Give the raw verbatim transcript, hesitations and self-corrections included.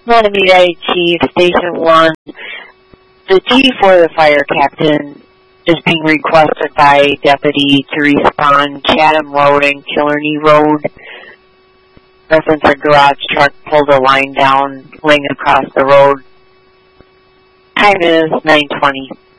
Miami-Dade Chief, Station one. The chief or the fire captain is being requested by deputy to respond Chatham Road and Killarney Road. Reference a garage truck pulled a line down, laying across the road. Time is nine twenty.